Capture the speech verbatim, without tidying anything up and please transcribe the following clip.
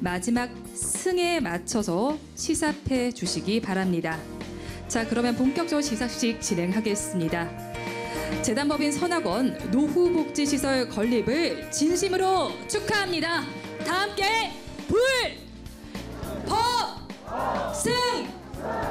마지막 승에 맞춰서 시삽해 주시기 바랍니다. 자, 그러면 본격적으로 시상식 진행하겠습니다. 재단법인 선학원 노후복지시설 건립을 진심으로 축하합니다. 다 함께 불!